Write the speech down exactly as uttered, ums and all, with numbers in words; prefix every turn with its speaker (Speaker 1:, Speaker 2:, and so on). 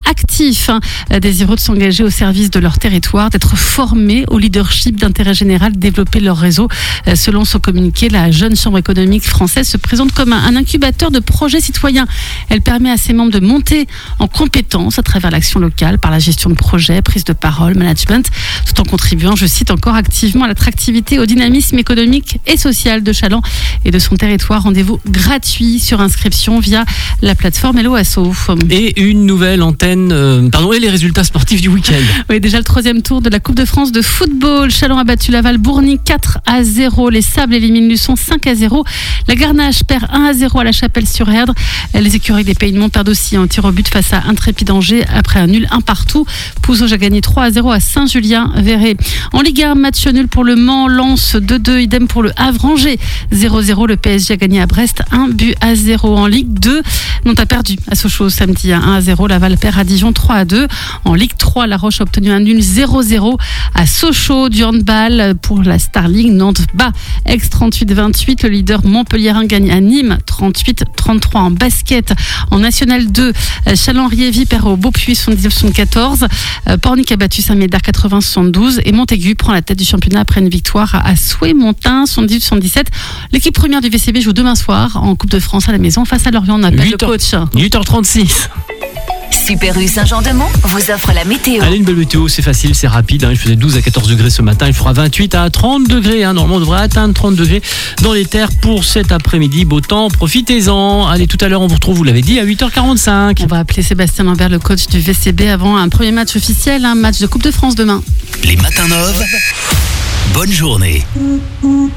Speaker 1: actifs, hein, désireux de s'engager au service de leur territoire, d'être formés au leadership d'intérêt général, de développer leur réseau. Selon son communiqué, la Jeune Chambre économique française se présente comme un incubateur de projets citoyens. Elle permet à ses membres de monter en compétences à travers l'action locale, par la gestion de projets, prise de parole, management, tout en contribuant, je cite encore, activement à l'attractivité, au dynamisme économique et social de Challans et de son territoire. Rendez-vous gratuit sur inscription via la plateforme Hello Asso.
Speaker 2: Et une nouvelle antenne, euh, pardon, et les résultats sportifs du week-end.
Speaker 1: Oui, déjà le troisième tour de la Coupe de France de football. Challans a battu Laval-Bourny quatre à zéro. Les Sables éliminent Luçon cinq à zéro. La Garnache perd un à zéro à la Chapelle-sur-Erdre. Les Écureuils des Pays de Mont perdent aussi un tir au but face à Intrépide Angers après un nul un partout. Pouzauges a gagné trois à zéro à Saint-Julien-Véret. En Ligue un, match nul pour le Mans, Lens deux deux, idem pour le Havre-Angers zéro zéro. Le P S G a gagné à Brest un but à zéro. En Ligue deux, Nantes a perdu à Sochaux samedi à un à zéro. Laval perd à Dijon trois à deux. En Ligue trois, La Roche a obtenu un nul zéro zéro à Sochaux. Du handball pour la Star League, Nantes bat Aix trente-huit vingt-huit. Le leader montpelliérain gagne à Nîmes trente-huit trente-trois. En basket, en National deux, Challans-Riévy perd au Beaupuy soixante-dix-neuf soixante-quatorze. Pornic a battu Saint-Médard quatre-vingts soixante-douze. Et Montaigu prend la tête du championnat après une victoire à Souhait-Montin soixante-dix soixante-dix-sept. L'équipe première du V C B joue demain soir en Coupe de France à la maison face à Lorient. On appelle le coach.
Speaker 2: huit heures trente-six.
Speaker 3: Super U Saint-Jean-de-Mont vous offre la météo.
Speaker 2: Allez, une belle météo, c'est facile, c'est rapide. Hein. Il faisait douze à quatorze degrés ce matin. Il fera vingt-huit à trente degrés. Hein. Normalement, on devrait atteindre trente degrés dans les terres pour cet après-midi. Beau temps, profitez-en. Allez, tout à l'heure, on vous retrouve, vous l'avez dit, à huit heures quarante-cinq.
Speaker 1: On va appeler Sébastien Lambert, le coach du V C B, avant un premier match officiel, un match de Coupe de France demain.
Speaker 4: Les matins Nov, bonne journée.